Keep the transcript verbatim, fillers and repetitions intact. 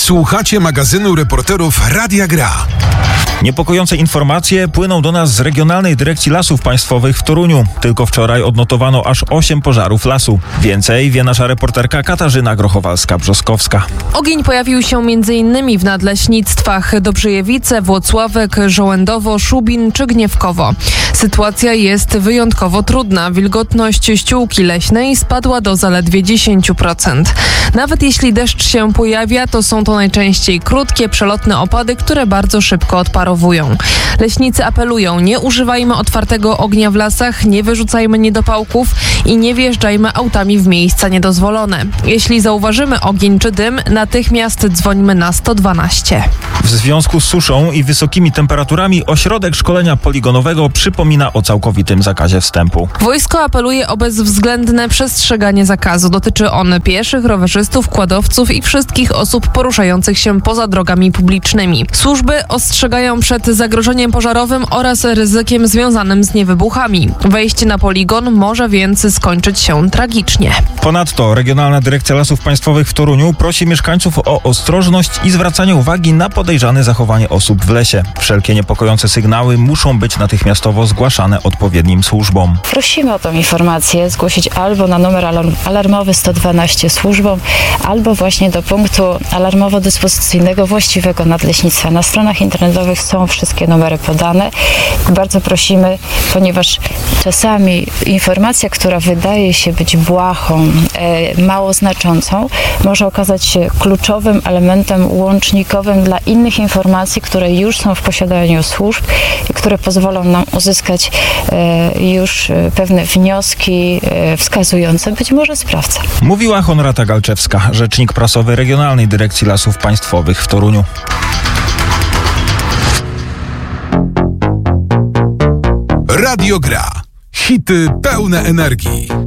Słuchacie magazynu reporterów Radia Gra. Niepokojące informacje płyną do nas z Regionalnej Dyrekcji Lasów Państwowych w Toruniu. Tylko wczoraj odnotowano aż osiem pożarów lasu. Więcej wie nasza reporterka Katarzyna Grochowalska-Brzoskowska. Ogień pojawił się m.in. w nadleśnictwach Dobrzyjewice, Włocławek, Żołędowo, Szubin czy Gniewkowo. Sytuacja jest wyjątkowo trudna. Wilgotność ściółki leśnej spadła do zaledwie dziesięć procent. Nawet jeśli deszcz się pojawia, to są to najczęściej krótkie, przelotne opady, które bardzo szybko odparowują. Leśnicy apelują: nie używajmy otwartego ognia w lasach, nie wyrzucajmy niedopałków i nie wjeżdżajmy autami w miejsca niedozwolone. Jeśli zauważymy ogień czy dym, natychmiast dzwońmy na sto dwanaście. W związku z suszą i wysokimi temperaturami ośrodek szkolenia poligonowego przypomina o całkowitym zakazie wstępu. Wojsko apeluje o bezwzględne przestrzeganie zakazu. Dotyczy on pieszych, rowerzystów, quadowców i wszystkich osób poruszających się poza drogami publicznymi. Służby ostrzegają przed zagrożeniem pożarowym oraz ryzykiem związanym z niewybuchami. Wejście na poligon może więc skończyć się tragicznie. Ponadto Regionalna Dyrekcja Lasów Państwowych w Toruniu prosi mieszkańców o ostrożność i zwracanie uwagi na podejrzane zachowanie osób w lesie. Wszelkie niepokojące sygnały muszą być natychmiastowo zgłaszane odpowiednim służbom. Prosimy o tą informację zgłosić albo na numer alarmowy sto dwanaście służbom, albo właśnie do punktu alarmowo-dyspozycyjnego właściwego nadleśnictwa. Na stronach internetowych są wszystkie numery podane. Bardzo prosimy, ponieważ czasami informacja, która wydaje się być błahą, e, mało znaczącą, może okazać się kluczowym elementem łącznikowym dla innych informacji, które już są w posiadaniu służb i które pozwolą nam uzyskać e, już pewne wnioski e, wskazujące być może sprawcę. Mówiła Honorata Galczewska, rzecznik prasowy Regionalnej Dyrekcji Lasów Państwowych w Toruniu. Radio Gra. Hity pełne energii.